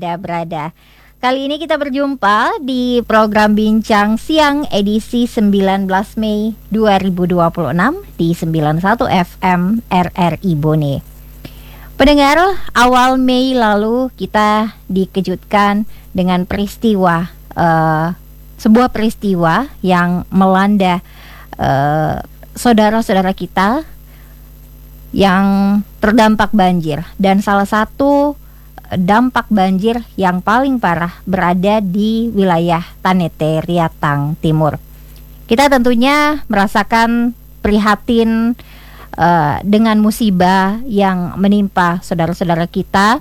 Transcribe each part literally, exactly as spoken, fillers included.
Anda berada. Kali ini kita berjumpa di program Bincang Siang edisi sembilan belas Mei dua ribu dua puluh enam di sembilan puluh satu F M R R I Bone. Pendengar, awal Mei lalu kita dikejutkan dengan peristiwa uh, sebuah peristiwa yang melanda uh, saudara-saudara kita yang terdampak banjir, dan salah satu dampak banjir yang paling parah berada di wilayah Tanete Riatang Timur. Kita tentunya merasakan prihatin uh, dengan musibah yang menimpa saudara-saudara kita.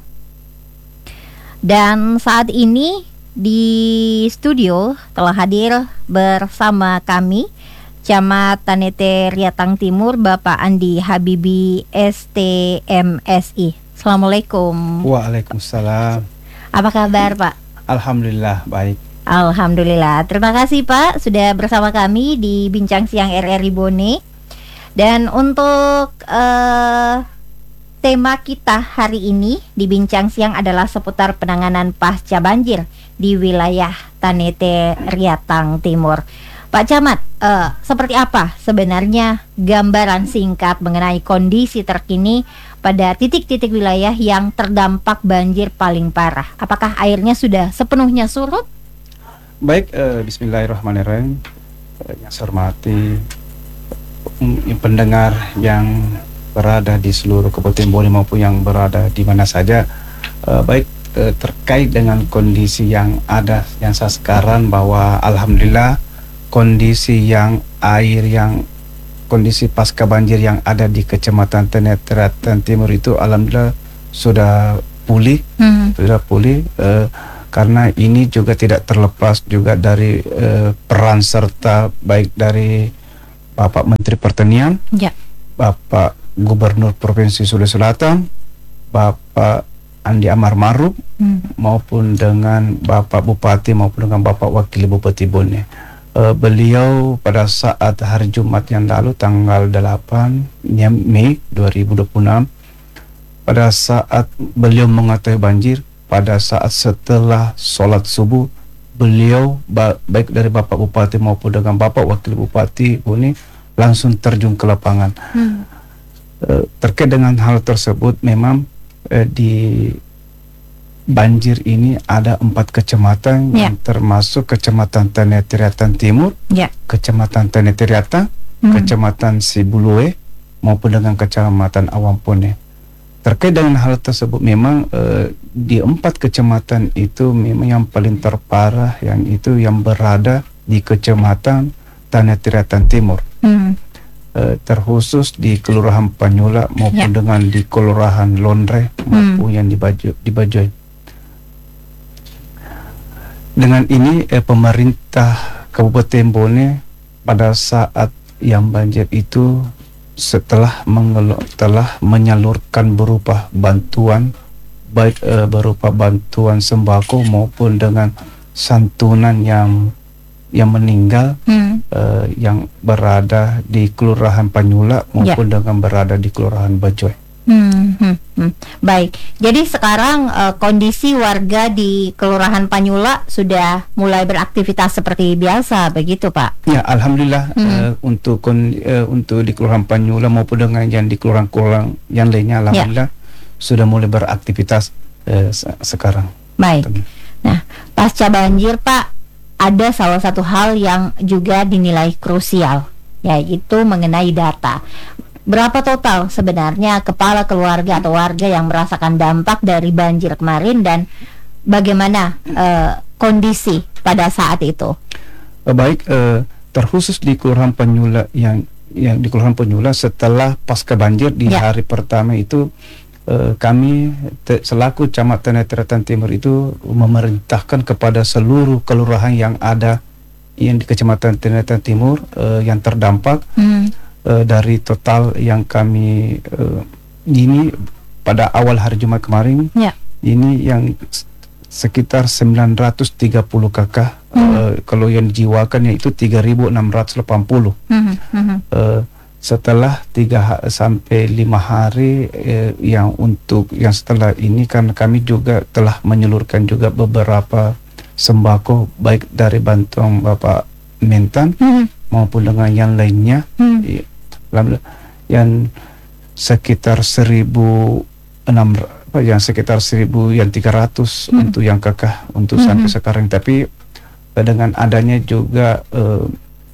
Dan saat ini di studio telah hadir bersama kami Camat Tanete Riatang Timur, Bapak Andi Habibi S T M S I. Assalamualaikum. Waalaikumsalam. Apa kabar, Pak? Alhamdulillah baik. Alhamdulillah. Terima kasih, Pak, sudah bersama kami di Bincang Siang R R I Bone. Dan untuk uh, tema kita hari ini di Bincang Siang adalah seputar penanganan pasca banjir di wilayah Tanete Riatang Timur. Pak Camat, uh, seperti apa sebenarnya gambaran singkat mengenai kondisi terkini pada titik-titik wilayah yang terdampak banjir paling parah? Apakah airnya sudah sepenuhnya surut? Baik, uh, bismillahirrahmanirrahim. uh, Yang saya hormati um, pendengar yang berada di seluruh Kabupaten Bone maupun yang berada di mana saja. uh, Baik, uh, terkait dengan kondisi yang ada yang saat sekarang, bahwa alhamdulillah kondisi yang air yang kondisi pasca banjir yang ada di Kecamatan Tanete Riatang Timur itu alhamdulillah sudah pulih, hmm. sudah pulih uh, karena ini juga tidak terlepas juga dari uh, peran serta baik dari Bapak Menteri Pertanian, ya. Bapak Gubernur Provinsi Sulawesi Selatan, Bapak Andi Amar Maruf, hmm. maupun dengan Bapak Bupati maupun dengan Bapak Wakil Bupati Bone. Uh, beliau pada saat hari Jumat yang lalu tanggal delapan Mei dua ribu dua puluh enam, pada saat beliau mengetahui banjir, pada saat setelah sholat subuh, beliau ba- baik dari Bapak Bupati maupun dengan Bapak Wakil Bupati Bone langsung terjun ke lapangan. hmm. uh, terkait dengan hal tersebut, memang uh, di banjir ini ada empat kecamatan, ya. Yang termasuk Kecamatan Tanete Riatang Timur, ya. Kecamatan Tanete Riatang, hmm. Kecamatan Sibulue maupun dengan Kecamatan Awampone. Terkait dengan hal tersebut, memang eh, di empat kecamatan itu memang yang paling terparah yang itu yang berada di Kecamatan Tanete Riatang Timur, hmm. eh, terkhusus di Kelurahan Panyula maupun ya. Dengan di Kelurahan Londre maupun hmm. yang di Bajo, di Bajoy. Dengan ini eh, pemerintah Kabupaten Bone pada saat yang banjir itu setelah mengelu- telah menyalurkan berupa bantuan, baik eh, berupa bantuan sembako maupun dengan santunan yang yang meninggal, hmm. eh, yang berada di Kelurahan Panyula maupun ya. Dengan berada di Kelurahan Bajoy. Hmm, hmm, hmm. Baik, jadi sekarang uh, kondisi warga di Kelurahan Panyula sudah mulai beraktivitas seperti biasa, begitu Pak? Ya, alhamdulillah. hmm. uh, untuk uh, untuk di Kelurahan Panyula maupun dengan yang di kelurahan-kelurahan yang lainnya, alhamdulillah ya. Sudah mulai beraktivitas uh, se- sekarang. Baik. Nah, pasca banjir Pak, ada salah satu hal yang juga dinilai krusial, yaitu mengenai data. Berapa total sebenarnya kepala keluarga atau warga yang merasakan dampak dari banjir kemarin, dan bagaimana uh, kondisi pada saat itu? Uh, baik, uh, terkhusus di Kelurahan Panyula yang yang di Kelurahan Panyula setelah pasca banjir di ya. Hari pertama itu, uh, kami te, selaku Camat Tanete Riatang Timur itu memerintahkan kepada seluruh kelurahan yang ada yang di Kecamatan Tanete Timur uh, yang terdampak. hmm. Uh, dari total yang kami uh, ini pada awal hari Jumat kemarin, ya. Ini yang sekitar sembilan ratus tiga puluh kakak. hmm. uh, Kalau yang dijiwakan yaitu tiga ribu enam ratus delapan puluh. hmm. Hmm. Uh, setelah tiga ha- sampai lima hari eh, yang untuk yang setelah ini kan kami juga telah menyalurkan juga beberapa sembako baik dari bantuan Bapak Mentan hmm. maupun dengan yang lainnya. Hmm. I- alhamdulillah, yang sekitar seribu enam apa yang sekitar seribu yang tiga ratus Hmm. untuk yang kekah untuk Hmm. sampai sekarang. Tapi eh, dengan adanya juga eh,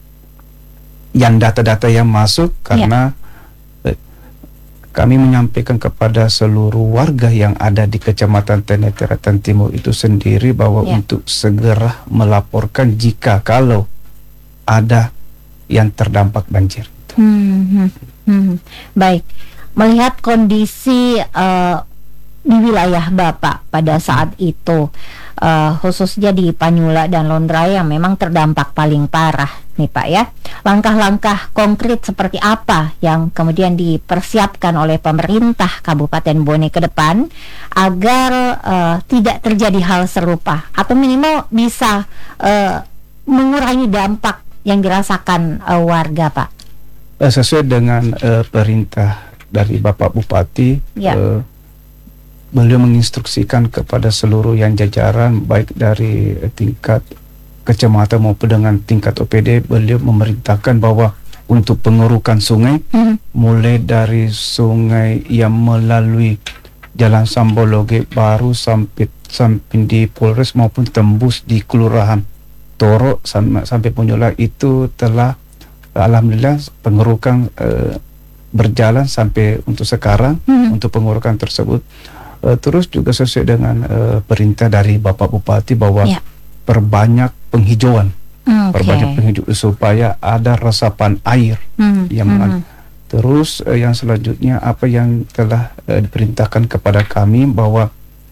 yang data-data yang masuk karena eh, kami menyampaikan kepada seluruh warga yang ada di Kecamatan Tenete-Ratan Timur itu sendiri bahwa Ya. untuk segera melaporkan jika kalau ada yang terdampak banjir. Hmm, hmm, hmm. Baik, melihat kondisi eh, di wilayah Bapak pada saat itu, eh, khususnya di Panyula dan Londraya yang memang terdampak paling parah nih Pak ya, langkah-langkah konkret seperti apa yang kemudian dipersiapkan oleh pemerintah Kabupaten Bone ke depan agar eh, tidak terjadi hal serupa atau minimal bisa eh, mengurangi dampak yang dirasakan uh, warga, Pak? Eh, sesuai dengan eh, perintah dari Bapak Bupati, Ya. eh, beliau menginstruksikan kepada seluruh yang jajaran baik dari eh, tingkat kecamatan maupun dengan tingkat O P D, beliau memerintahkan bahwa untuk pengurukan sungai, Hmm. mulai dari sungai yang melalui Jalan Sambologe baru sampai sampai di Polres maupun tembus di Kelurahan Toro sam- sampai Panyula itu telah alhamdulillah pengurukan eh, berjalan sampai untuk sekarang. Hmm. Untuk pengurukan tersebut Eh, terus juga sesuai dengan eh, perintah dari Bapak Bupati bahwa Ya. perbanyak penghijauan, Hmm, oke. perbanyak penghijauan supaya ada resapan air Hmm, yang hmm, mengalir. Terus eh, yang selanjutnya apa yang telah eh, diperintahkan kepada kami bahwa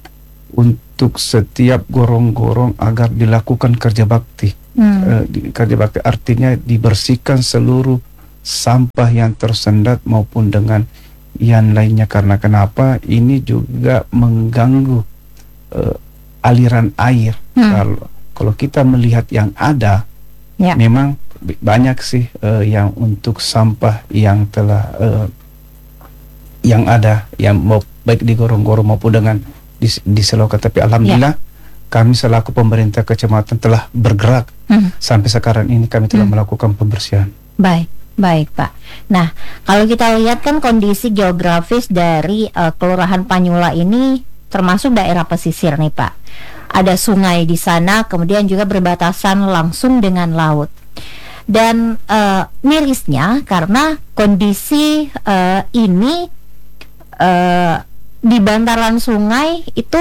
untuk setiap gorong-gorong agar dilakukan kerja bakti. hmm. Eh, di- kerja bakti artinya dibersihkan seluruh sampah yang tersendat maupun dengan yang lainnya. Karena kenapa? Ini juga mengganggu eh, aliran air. Hmm. Kalau kalau kita melihat yang ada, Ya. memang b- banyak sih eh, yang untuk sampah yang telah eh, yang ada yang mau baik di gorong-gorong maupun dengan di, di selokan. Tapi alhamdulillah kami selaku pemerintah kecamatan telah bergerak. Hmm. Sampai sekarang ini kami telah Hmm. melakukan pembersihan. Baik, baik Pak. Nah, kalau kita lihat kan kondisi geografis dari eh, Kelurahan Panyula ini termasuk daerah pesisir nih Pak. Ada sungai di sana, kemudian juga berbatasan langsung dengan laut. Dan eh, mirisnya karena kondisi eh, ini eh, di bantaran sungai itu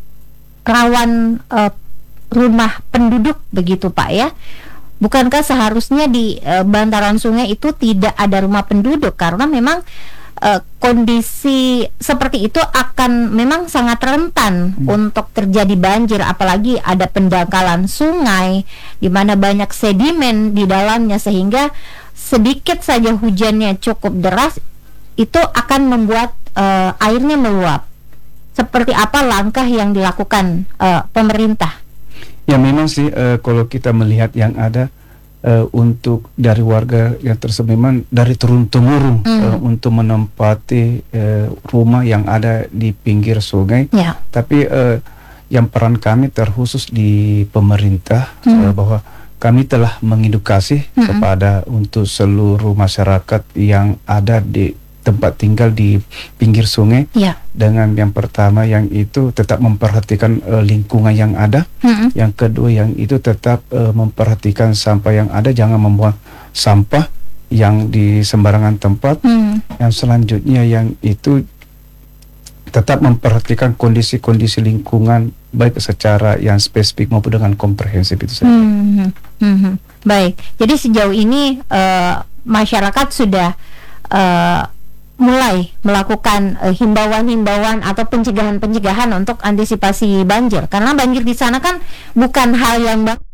rawan eh, rumah penduduk begitu Pak ya. Bukankah seharusnya di e, bantaran sungai itu tidak ada rumah penduduk karena memang e, kondisi seperti itu akan memang sangat rentan Hmm. untuk terjadi banjir, apalagi ada pendangkalan sungai di mana banyak sedimen di dalamnya sehingga sedikit saja hujannya cukup deras itu akan membuat e, airnya meluap. Seperti apa langkah yang dilakukan e, pemerintah? Ya memang sih eh, kalau kita melihat yang ada eh, untuk dari warga yang tersebut memang dari turun temurun Hmm. eh, untuk menempati eh, rumah yang ada di pinggir sungai. Ya. Tapi eh, yang peran kami terkhusus di pemerintah Hmm. eh, bahwa kami telah mengedukasi Hmm. kepada untuk seluruh masyarakat yang ada di tempat tinggal di pinggir sungai. Ya. Dengan yang pertama yang itu tetap memperhatikan eh, lingkungan yang ada. Hmm. Yang kedua yang itu tetap eh, memperhatikan sampah yang ada, jangan membuang sampah yang di sembarangan tempat. Hmm. Yang selanjutnya yang itu tetap memperhatikan kondisi-kondisi lingkungan baik secara yang spesifik maupun dengan komprehensif itu saja. Hmm, hmm, hmm. Baik, jadi sejauh ini eh, masyarakat sudah eh, mulai melakukan eh, himbauan-himbauan atau pencegahan-pencegahan untuk antisipasi banjir, karena banjir di sana kan bukan hal yang baru.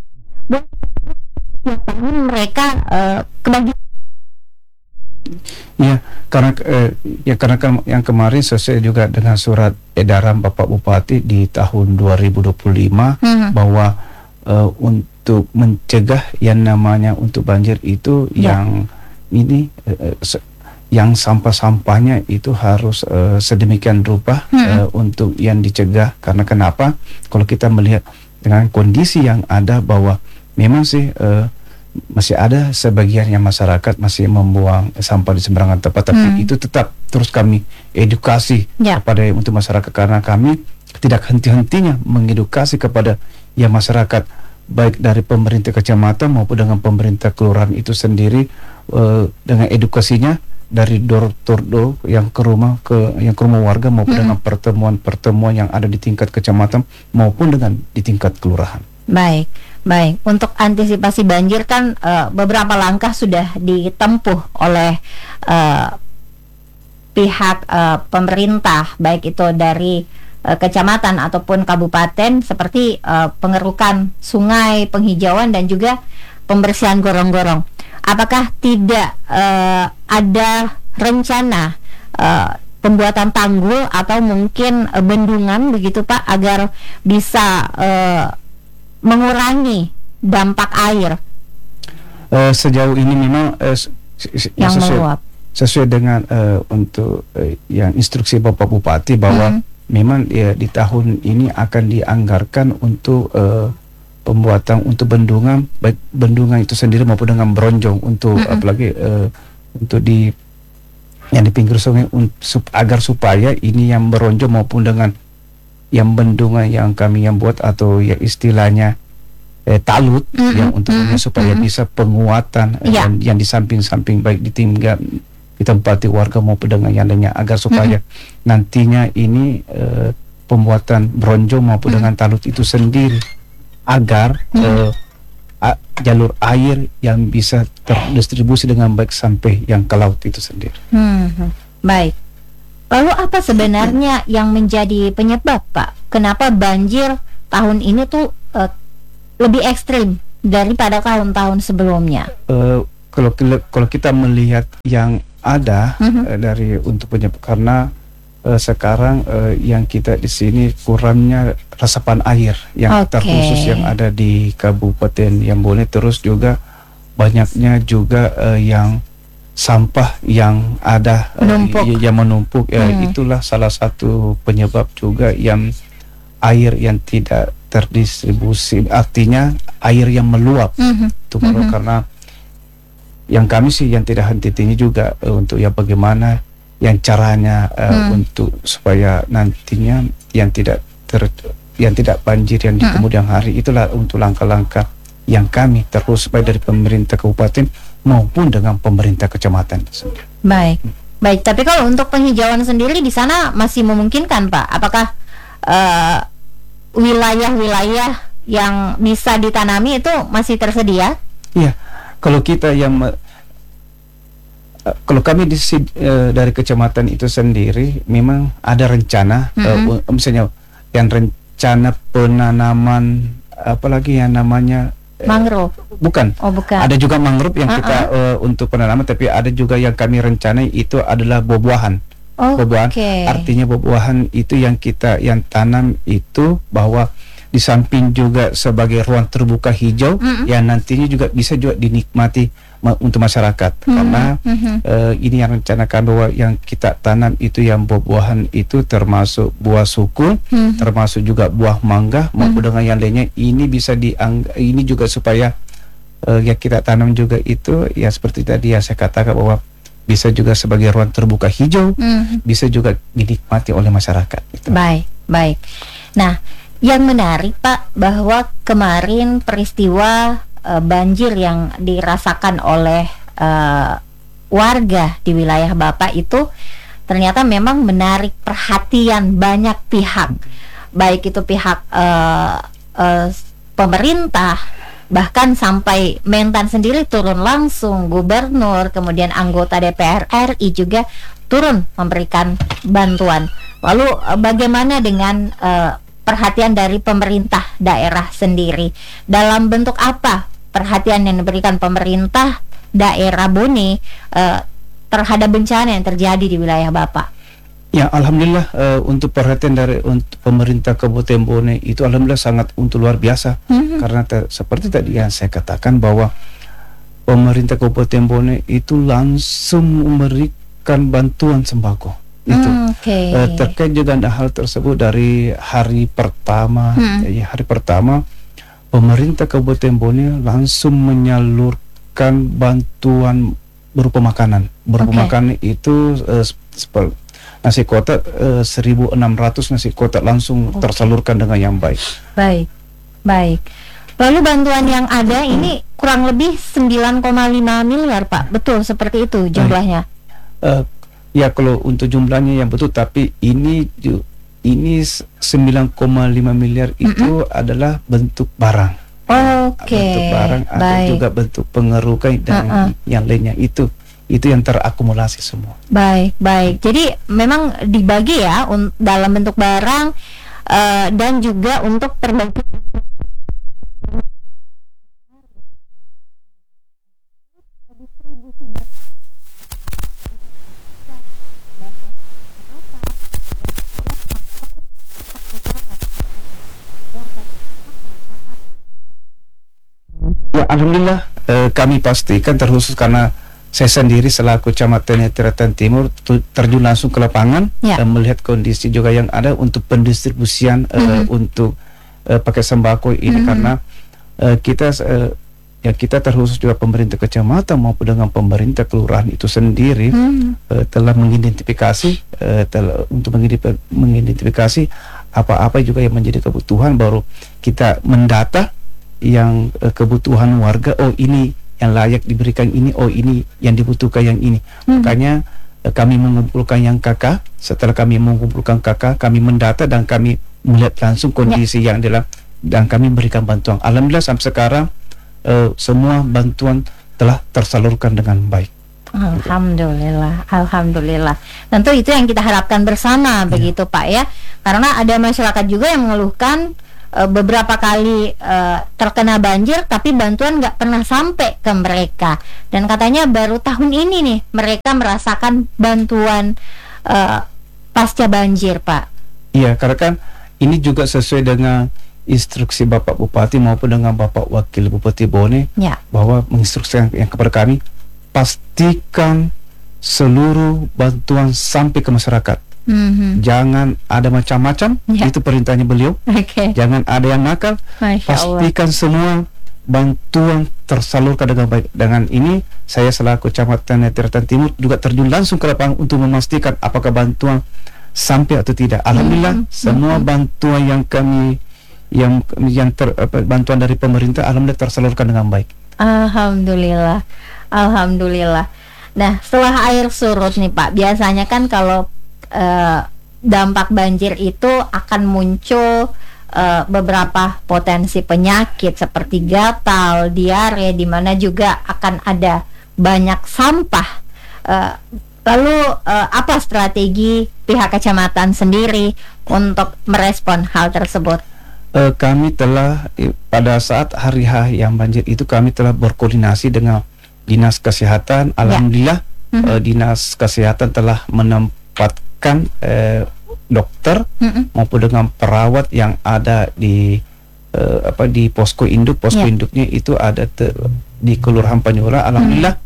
Setiap tahun mereka eh, kebagian. Iya, karena eh, ya karena kan yang kemarin sesuai juga dengan surat edaran Bapak Bupati di tahun dua ribu dua puluh lima Hmm. bahwa eh, untuk mencegah yang namanya untuk banjir itu Ya. yang ini uh, se- yang sampah-sampahnya itu harus uh, sedemikian rupa Hmm. uh, untuk yang dicegah. Karena kenapa? Kalau kita melihat dengan kondisi yang ada bahwa memang sih uh, masih ada sebagian yang masyarakat masih membuang sampah di sembarangan tempat, tapi Hmm. itu tetap terus kami edukasi Ya. kepada untuk masyarakat, karena kami tidak henti-hentinya mengedukasi kepada ya masyarakat, baik dari pemerintah kecamatan maupun dengan pemerintah kelurahan itu sendiri, eh, dengan edukasinya dari door to door yang ke rumah ke yang ke rumah warga maupun Hmm. dengan pertemuan-pertemuan yang ada di tingkat kecamatan maupun dengan di tingkat kelurahan. Baik, baik. Untuk antisipasi banjir kan eh, beberapa langkah sudah ditempuh oleh eh, pihak eh, pemerintah, baik itu dari eh, kecamatan ataupun kabupaten, seperti eh, pengerukan sungai, penghijauan, dan juga pembersihan gorong-gorong. Apakah tidak eh, ada rencana eh, pembuatan tanggul atau mungkin eh, bendungan begitu Pak, agar bisa eh, mengurangi dampak air Eh, sejauh ini memang eh, s- s- yang sesuai, meluap? sesuai dengan eh, untuk eh, yang instruksi Bapak Bupati bahwa Hmm. memang ya, di tahun ini akan dianggarkan untuk eh, pembuatan untuk bendungan, baik bendungan itu sendiri maupun dengan beronjong untuk Mm-mm. apalagi eh, untuk di yang di pinggir sungai un- sup- agar supaya ini yang beronjong maupun dengan yang bendungan yang kami yang buat atau ya istilahnya eh, talut Mm-mm, yang untuk mm-mm, supaya mm-mm. bisa penguatan eh, Ya. yang, yang di samping-samping baik di tingkat di tempati warga maupun dengan yang lainnya, agar supaya nantinya ini eh, pembuatan beronjong maupun Mm. dengan talut itu sendiri agar Mm. eh, a- jalur air yang bisa terdistribusi dengan baik sampai yang ke laut itu sendiri. Hmm, hmm. Baik. Lalu apa sebenarnya yang menjadi penyebab, Pak? Kenapa banjir tahun ini tuh eh, lebih ekstrim daripada tahun-tahun sebelumnya? Eh, kalau kila- kalau kita melihat yang ada Mhm. eh, dari untuk penyebab, karena eh, sekarang eh, yang kita di sini kurangnya resapan air yang Oke. terkhusus yang ada di Kabupaten Yambone, terus juga banyaknya juga eh, yang sampah yang ada eh, Menumpuk. y- yang menumpuk. Eh, Hmm. itulah salah satu penyebab juga yang air yang tidak terdistribusi, artinya air yang meluap. Mhm. Itu baru Mhm. karena yang kami sih yang tidak henti-hentinya juga eh, untuk ya bagaimana yang caranya eh, Hmm. untuk supaya nantinya yang tidak ter yang tidak banjir yang di Hmm. kemudian hari, itulah untuk langkah-langkah yang kami terus baik dari pemerintah kabupaten maupun dengan pemerintah kecamatan sendiri. Baik. Baik, tapi kalau untuk penghijauan sendiri di sana masih memungkinkan, Pak? Apakah eh, wilayah-wilayah yang bisa ditanami itu masih tersedia? Iya, kalau kita yang me- eh, kalau kami di si- eh, dari kecamatan itu sendiri memang ada rencana, eh, Mhm. u- misalnya yang rencana penanaman apalagi yang namanya eh, Mangrove? bukan, Oh, bukan. ada juga mangrove yang Uh-uh. kita eh, untuk penanaman, tapi ada juga yang kami rencanai itu adalah buah-buahan. Oh, Buah-buahan, oke. artinya buah-buahan itu yang kita yang tanam itu bahwa di samping juga sebagai ruang terbuka hijau Mm-mm. yang nantinya juga bisa juga dinikmati ma- untuk masyarakat. Mhm, Karena mhm. eh, ini yang rencana kami bahwa yang kita tanam itu yang buah-buahan itu termasuk buah sukun, Mhm. termasuk juga buah mangga maupun dengan yang lainnya, ini bisa diang ini juga supaya eh, ya kita tanam juga itu ya seperti tadi yang saya katakan bahwa bisa juga sebagai ruang terbuka hijau, Mhm. bisa juga dinikmati oleh masyarakat gitu. Baik, baik. Nah, yang menarik Pak, bahwa kemarin peristiwa eh, banjir yang dirasakan oleh eh, warga di wilayah Bapak itu ternyata memang menarik perhatian banyak pihak, baik itu pihak eh, eh, pemerintah, bahkan sampai Mentan sendiri turun langsung, gubernur, kemudian anggota D P R R I juga turun memberikan bantuan. Lalu eh, bagaimana dengan eh, perhatian dari pemerintah daerah sendiri? Dalam bentuk apa perhatian yang diberikan pemerintah daerah Bone eh, terhadap bencana yang terjadi di wilayah Bapak? Ya, alhamdulillah eh, untuk perhatian dari untuk pemerintah Kabupaten Bone itu alhamdulillah sangat untuk luar biasa. Mhm. Karena te- seperti tadi yang saya katakan bahwa pemerintah Kabupaten Bone itu langsung memberikan bantuan sembako. Itu Hmm, oke. Eh, terkait juga dengan hal tersebut dari hari pertama, Hmm. ya, hari pertama pemerintah Kabupaten Bone langsung menyalurkan bantuan berupa makanan. Berupa Oke. makanan itu eh, sepel- nasi kotak eh, seribu enam ratus nasi kotak langsung Oke. tersalurkan dengan yang baik. Baik, baik. Lalu bantuan yang ada ini kurang lebih sembilan koma lima miliar, Pak. Betul seperti itu jumlahnya. Eh, ya kalau untuk jumlahnya yang betul, tapi ini ju- ini s- sembilan koma lima miliar itu adalah bentuk barang. Oke. Bentuk barang ada Baik. juga bentuk pengerukan dan Uh-uh. yang lainnya itu itu yang terakumulasi semua. Baik, baik. Jadi memang dibagi ya un- dalam bentuk barang eh, dan juga untuk terbagi. Ya, alhamdulillah eh, kami pastikan terkhusus karena saya sendiri selaku Camat T N I Tiratan Timur tu- terjun langsung ke lapangan Ya. dan melihat kondisi juga yang ada untuk pendistribusian eh, Mhm. untuk eh, pakai sembako ini, Mhm. karena eh, kita eh, ya kita terkhusus juga pemerintah kecamatan maupun dengan pemerintah kelurahan itu sendiri Hmm. eh, telah mengidentifikasi eh, telah untuk mengidentifikasi, mengidentifikasi apa-apa juga yang menjadi kebutuhan, baru kita mendata yang eh, kebutuhan warga. Oh, ini yang layak diberikan ini, oh ini yang dibutuhkan yang ini. Hmm. Makanya eh, kami mengumpulkan yang K K. Setelah kami mengumpulkan K K, kami mendata dan kami melihat langsung kondisi yang dalam dan kami berikan bantuan. Alhamdulillah sampai sekarang eh, semua bantuan telah tersalurkan dengan baik. Alhamdulillah, alhamdulillah. Tentu itu yang kita harapkan bersama, begitu Pak ya. Karena ada masyarakat juga yang mengeluhkan e, beberapa kali e, terkena banjir, tapi bantuan nggak pernah sampai ke mereka. Dan katanya baru tahun ini nih mereka merasakan bantuan e, pasca banjir, Pak. Iya, karena kan ini juga sesuai dengan instruksi Bapak Bupati maupun dengan Bapak Wakil Bupati Bone, Ya. bahwa menginstruksikan yang kepada kami, pastikan seluruh bantuan sampai ke masyarakat. Mhm. Jangan ada macam-macam, Ya. itu perintahnya beliau. Oke, Jangan ada yang nakal, Masya Allah. pastikan semua bantuan tersalurkan dengan baik. Dengan ini saya selaku Camat T N I Tiratan Timur juga terjun langsung ke lapangan untuk memastikan apakah bantuan sampai atau tidak. Alhamdulillah Mhm. semua bantuan yang kami yang yang ter, apa, bantuan dari pemerintah alhamdulillah tersalurkan dengan baik. Alhamdulillah, alhamdulillah. Nah, setelah air surut nih Pak, biasanya kan kalau eh, dampak banjir itu akan muncul eh, beberapa potensi penyakit seperti gatal, diare, di mana juga akan ada banyak sampah. Eh, lalu eh, apa strategi pihak kecamatan sendiri untuk merespon hal tersebut? Eh, kami telah eh, pada saat hari H yang banjir itu kami telah berkoordinasi dengan Dinas Kesehatan. Alhamdulillah Mhm. eh, Dinas Kesehatan telah menempatkan eh, dokter Mm-mm. maupun dengan perawat yang ada di eh, apa di posko induk. Posko Ya. induknya itu ada te- di Kelurahan Panyura. Alhamdulillah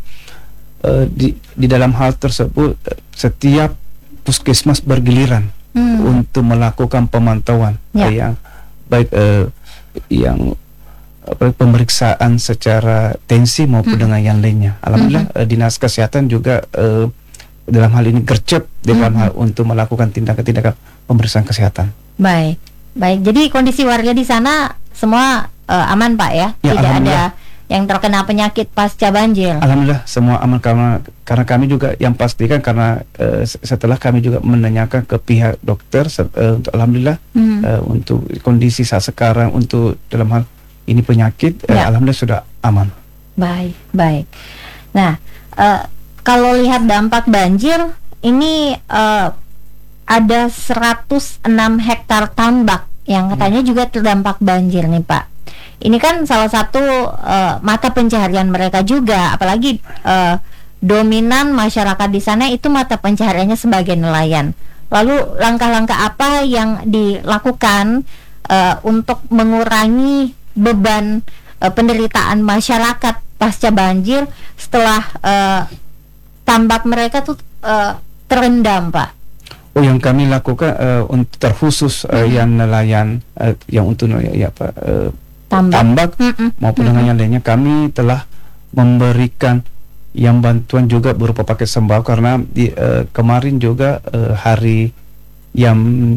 eh, di di dalam hal tersebut eh, setiap puskesmas bergiliran Hmm. untuk melakukan pemantauan Ya. eh, yang baik eh, yang apa, pemeriksaan secara tensi maupun Mm. dengan yang lainnya. Alhamdulillah eh, Dinas Kesehatan juga eh, dalam hal ini gercep dalam Mm-mm. hal untuk melakukan tindakan-tindakan pemeriksaan kesehatan. Baik, baik. Jadi kondisi warga di sana semua eh, aman Pak ya? Ya, Tidak ada alhamdulillah. yang terkena penyakit pasca banjir. Alhamdulillah semua aman, karena karena kami juga yang pastikan karena eh, se- setelah kami juga menanyakan ke pihak dokter se- eh, untuk alhamdulillah Hmm. eh, untuk kondisi saat sekarang untuk dalam hal ini penyakit eh, Ya. alhamdulillah sudah aman. Baik, baik. Nah, eh, kalau lihat dampak banjir ini eh, ada seratus enam hektar tambak yang katanya juga terdampak banjir nih Pak. Ini kan salah satu eh, mata pencaharian mereka juga, apalagi eh, dominan masyarakat di sana itu mata pencahariannya sebagai nelayan. Lalu langkah-langkah apa yang dilakukan eh, untuk mengurangi beban eh, penderitaan masyarakat pasca banjir setelah uh, tambak mereka tuh uh, terendam, Pak? Oh, yang kami lakukan uh, untuk terkhusus uh, hmm. yang nelayan uh, yang untuk ya apa uh, tambak, tambak hmm. maupun hmm. dengan yang lainnya, kami telah memberikan yang bantuan juga berupa paket sembako, karena di, uh, kemarin juga uh, hari yang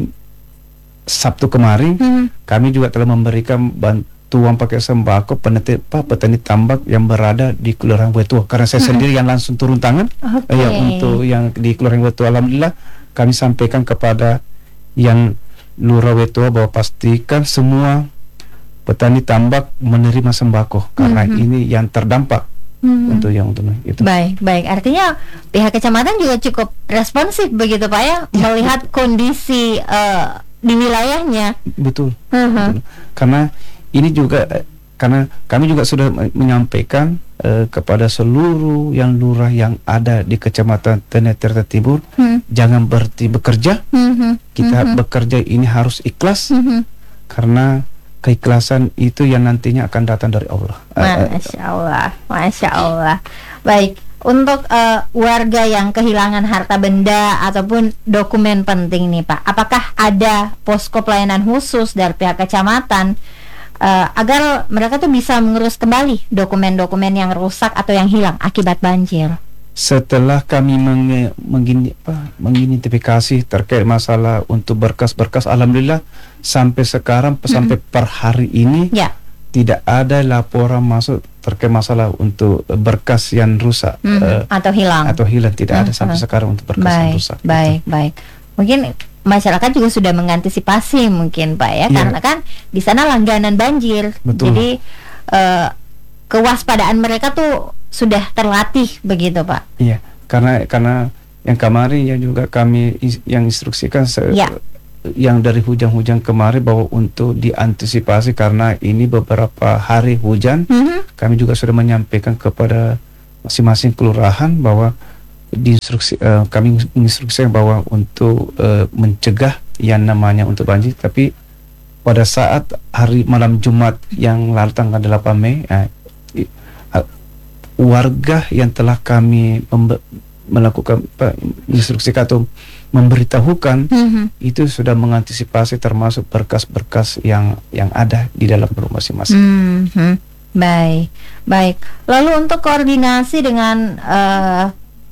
Sabtu kemarin hmm. kami juga telah memberikan bantuan paket sembako petani, petani tambak yang berada di Kelurahan Wetua, karena saya hmm. sendiri yang langsung turun tangan okay. uh, yang untuk yang di Kelurahan Wetua. Alhamdulillah kami sampaikan kepada yang Lurah Wetua bahwa pastikan semua petani tambak menerima sembako, karena hmm. ini yang terdampak. Hmm. Untuk yang untuk itu. Baik, baik. Artinya pihak kecamatan juga cukup responsif begitu, Pak, ya, ya melihat kondisi uh, di wilayahnya. Betul. Uh-huh. Betul. Karena ini juga karena kami juga sudah menyampaikan uh, kepada seluruh yang lurah yang ada di Kecamatan Tenetira Timur, hmm. jangan berhenti bekerja. Hmm. Kita hmm. bekerja ini harus ikhlas, hmm. karena keikhlasan itu yang nantinya akan datang dari Allah. Masya Allah, Masya Allah. Baik, untuk uh, warga yang kehilangan harta benda ataupun dokumen penting nih, Pak, apakah ada posko pelayanan khusus dari pihak kecamatan uh, agar mereka tuh bisa mengurus kembali dokumen-dokumen yang rusak atau yang hilang akibat banjir? Setelah kami meng, mengini, apa, mengidentifikasi terkait masalah untuk berkas-berkas, alhamdulillah sampai sekarang mm-hmm. sampai per hari ini ya. Tidak ada laporan masuk terkait masalah untuk berkas yang rusak mm-hmm. uh, atau hilang atau hilang tidak mm-hmm. ada sampai sekarang untuk berkas baik, yang rusak. Baik, gitu. baik. Mungkin masyarakat juga sudah mengantisipasi mungkin, Pak, ya, yeah. karena kan di sana langganan banjir. Betul. Jadi uh, kewaspadaan mereka tuh sudah terlatih begitu, Pak. Iya, karena karena yang kemarin yang juga kami is, yang instruksikan se, ya. yang dari hujan-hujan kemarin bahwa untuk diantisipasi karena ini beberapa hari hujan, mm-hmm. kami juga sudah menyampaikan kepada masing-masing kelurahan bahwa diinstruksi uh, kami menginstruksikan bahwa untuk uh, mencegah yang namanya untuk banjir, tapi pada saat hari malam Jumat yang lalu tanggal delapan Mei uh, warga yang telah kami membe- melakukan apa, instruksi atau memberitahukan mm-hmm. itu sudah mengantisipasi termasuk berkas-berkas yang yang ada di dalam rumah masing-masing. Mm-hmm. Baik, baik. Lalu untuk koordinasi dengan uh,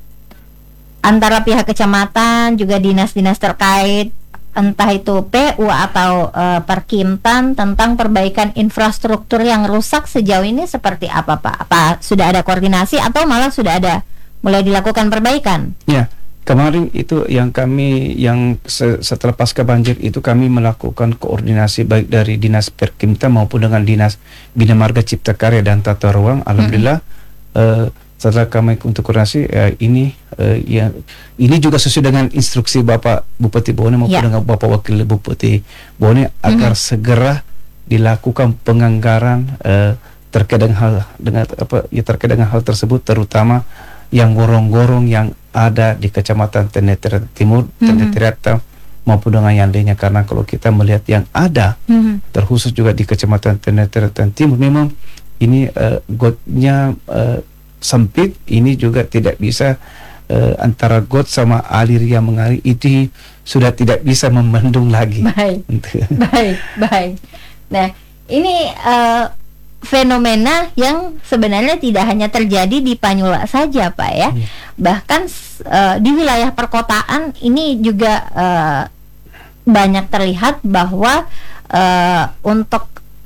antara pihak kecamatan juga dinas-dinas terkait, entah itu P U atau uh, Perkintan, tentang perbaikan infrastruktur yang rusak sejauh ini seperti apa, Pak? Apa sudah ada koordinasi atau malah sudah ada mulai dilakukan perbaikan? Ya, kemarin itu yang kami yang se- setelah pasca banjir itu kami melakukan koordinasi baik dari dinas Perkintan maupun dengan dinas Bina Marga Cipta Karya dan Tata Ruang. Alhamdulillah hmm. uh, setelah kami untuk koordinasi uh, ini uh, ya ini juga sesuai dengan instruksi Bapak Bupati Bone maupun ya. dengan Bapak Wakil Bupati Bone agar mm-hmm. segera dilakukan penganggaran uh, terkait dengan hal dengan apa ya terkait dengan hal tersebut, terutama yang gorong-gorong yang ada di Kecamatan Tenetira Timur, mm-hmm. Tenetira maupun dengan yang lainnya, karena kalau kita melihat yang ada mm-hmm. terkhusus juga di Kecamatan Tenetira Timur memang ini uh, gotnya uh, sempit, ini juga tidak bisa uh, antara got sama alir yang mengalir itu sudah tidak bisa membendung lagi. Baik, baik, baik. Nah, ini uh, fenomena yang sebenarnya tidak hanya terjadi di Panyula saja, Pak, ya. Hmm. Bahkan uh, di wilayah perkotaan ini juga uh, banyak terlihat bahwa uh, untuk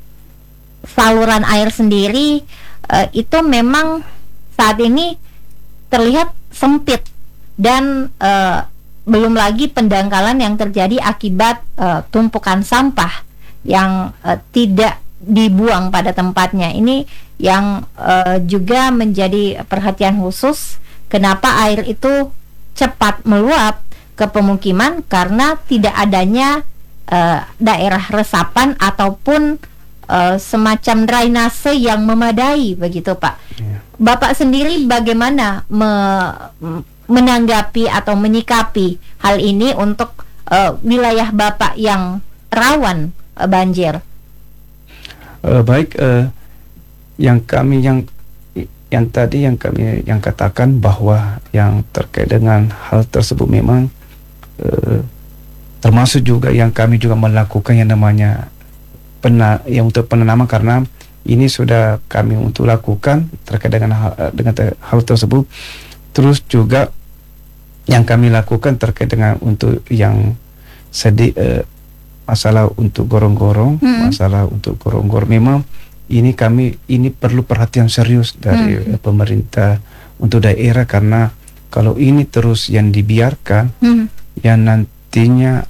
saluran air sendiri uh, itu memang saat ini terlihat sempit dan uh, belum lagi pendangkalan yang terjadi akibat uh, tumpukan sampah yang uh, tidak dibuang pada tempatnya. Ini yang uh, juga menjadi perhatian khusus, kenapa air itu cepat meluap ke pemukiman karena tidak adanya uh, daerah resapan ataupun uh, semacam drainase yang memadai begitu, Pak. Yeah. Bapak sendiri bagaimana me- menanggapi atau menyikapi hal ini untuk uh, wilayah Bapak yang rawan uh, banjir? Uh, baik, uh, yang kami yang yang tadi yang kami yang katakan bahwa yang terkait dengan hal tersebut memang uh, termasuk juga yang kami juga melakukan yang namanya pena, yang untuk penanaman, karena ini sudah kami untuk lakukan terkait dengan hal, dengan te, hal tersebut. Terus juga yang kami lakukan terkait dengan untuk yang sedih uh, masalah untuk gorong-gorong, hmm. masalah untuk gorong-gorong memang ini kami ini perlu perhatian serius dari hmm. uh, pemerintah untuk daerah, karena kalau ini terus yang dibiarkan, hmm. yang nantinya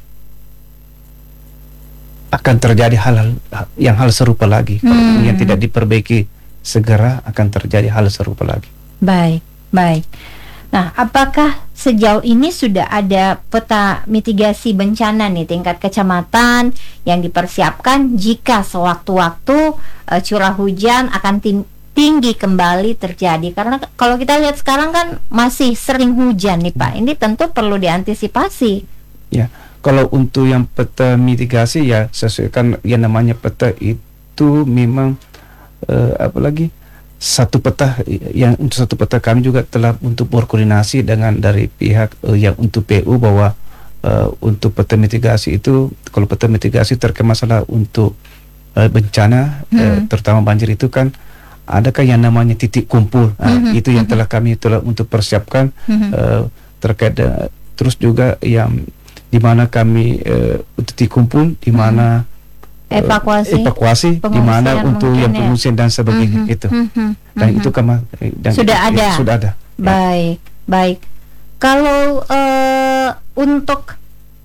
akan terjadi hal-hal yang hal serupa lagi. Kalau Hmm. yang tidak diperbaiki segera akan terjadi hal serupa lagi. Baik, baik. Nah, apakah sejauh ini sudah ada peta mitigasi bencana nih tingkat kecamatan yang dipersiapkan jika sewaktu-waktu uh, curah hujan akan tin- tinggi kembali terjadi? Karena k- kalau kita lihat sekarang kan masih sering hujan nih Pak. Ini tentu perlu diantisipasi. Ya, kalau untuk yang peta mitigasi ya sesuaikan yang namanya peta itu memang uh, apa lagi? Satu peta yang untuk satu peta kami juga telah untuk berkoordinasi dengan dari pihak uh, yang untuk P U bahwa uh, untuk peta mitigasi itu, kalau peta mitigasi terkait masalah untuk uh, bencana hmm. uh, terutama banjir itu kan adakah yang namanya titik kumpul, uh, hmm. itu yang hmm. telah kami telah untuk persiapkan hmm. uh, terkait uh, terus juga yang di mana kami uh, untuk titik kumpul di mana hmm. evakuasi, evakuasi di mana untuk yang ya. pengungsian dan sebagainya, mm-hmm, itu mm-hmm, dan mm-hmm. itu kama dan sudah itu, ada ya, sudah ada. Baik, ya. baik. Kalau uh, untuk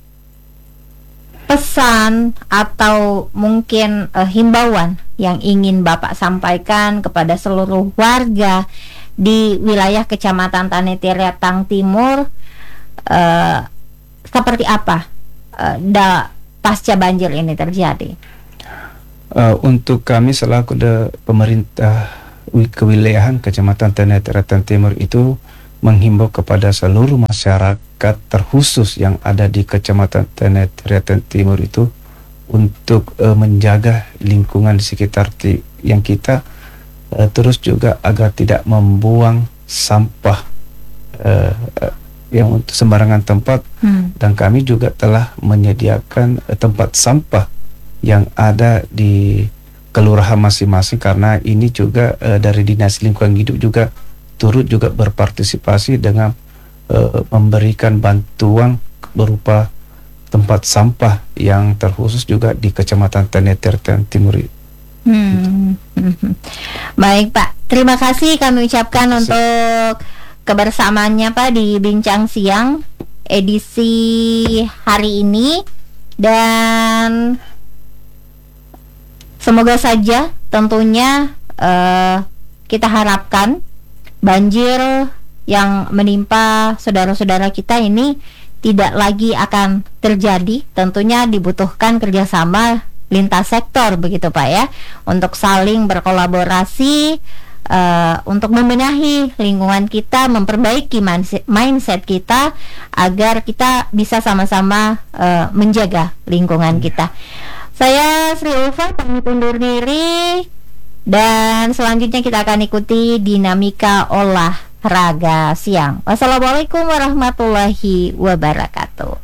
pesan atau mungkin uh, himbauan yang ingin Bapak sampaikan kepada seluruh warga di wilayah Kecamatan Tanetiratang Timur, uh, seperti apa uh, da pasca banjir ini terjadi? Uh, untuk kami selaku de pemerintah kewilayahan Kecamatan Tanetiratang Timur itu menghimbau kepada seluruh masyarakat terkhusus yang ada di Kecamatan Tanetiratang Timur itu untuk uh, menjaga lingkungan di sekitar ti- yang kita, uh, terus juga agar tidak membuang sampah uh, uh, yang untuk sembarangan tempat, hmm. dan kami juga telah menyediakan uh, tempat sampah yang ada di kelurahan masing-masing, karena ini juga uh, dari Dinas Lingkungan Hidup juga turut juga berpartisipasi dengan uh, memberikan bantuan berupa tempat sampah yang terkhusus juga di Kecamatan Tanetiratang Timur. Hmm. Baik Pak, terima kasih kami ucapkan untuk kebersamaannya Pak di Bincang Siang edisi hari ini, dan semoga saja tentunya uh, kita harapkan banjir yang menimpa saudara-saudara kita ini tidak lagi akan terjadi. Tentunya dibutuhkan kerjasama lintas sektor begitu Pak ya, untuk saling berkolaborasi uh, untuk membenahi lingkungan kita, memperbaiki mindset kita agar kita bisa sama-sama uh, menjaga lingkungan kita. Saya Sri Ulfa pamit undur diri, dan selanjutnya kita akan ikuti dinamika olahraga siang. Wassalamualaikum warahmatullahi wabarakatuh.